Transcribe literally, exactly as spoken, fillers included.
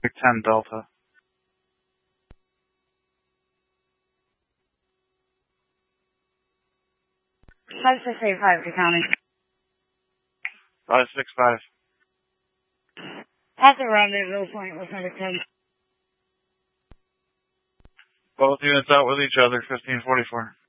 ten Delta. five six eight five, County. five six five. At the rendezvous point with number ten. Both units out with each other, fifteen forty-four.